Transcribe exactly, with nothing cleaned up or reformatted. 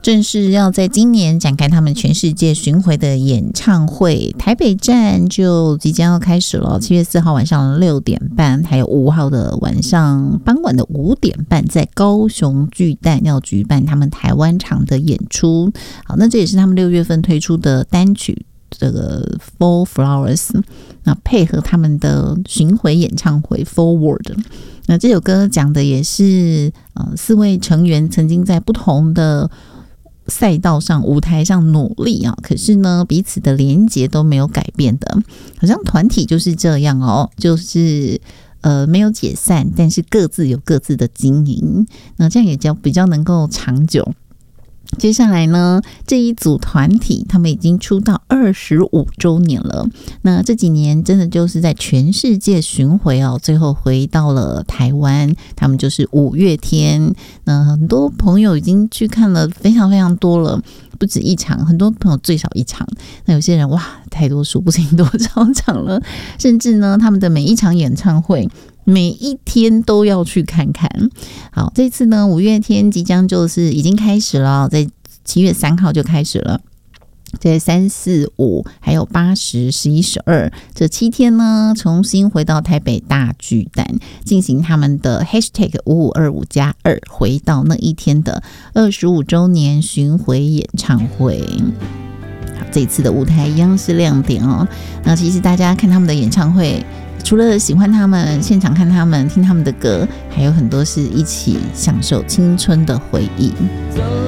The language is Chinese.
正式要在今年展开他们全世界巡回的演唱会，台北站就即将要开始了，七月四号晚上六点半，还有五号的晚上傍晚的五点半，在高雄巨蛋要举办他们台湾场的演出。好，那这也是他们六月份推出的单曲这个 Fall Flowers， 那配合他们的巡回演唱会 Forward。那这首歌讲的也是呃四位成员曾经在不同的赛道上舞台上努力啊，可是呢彼此的连结都没有改变的，好像团体就是这样哦，就是呃没有解散，但是各自有各自的经营，那这样也叫比较能够长久。接下来呢，这一组团体他们已经出道二十五周年了，那这几年真的就是在全世界巡回哦，最后回到了台湾，他们就是五月天。那很多朋友已经去看了非常非常多了，不止一场，很多朋友最少一场，那有些人哇太多数不清多少场了，甚至呢他们的每一场演唱会每一天都要去看看。好，这次呢五月天即将就是已经开始了，在七月三号就开始了，在三四五还有八十十一十二这七天呢，重新回到台北大巨蛋进行他们的 hashtag 五五二五加二，回到那一天的二十五周年巡回演唱会。好，这次的舞台一样是亮点哦。那其实大家看他们的演唱会，除了喜欢他们，现场看他们，听他们的歌，还有很多是一起享受青春的回忆。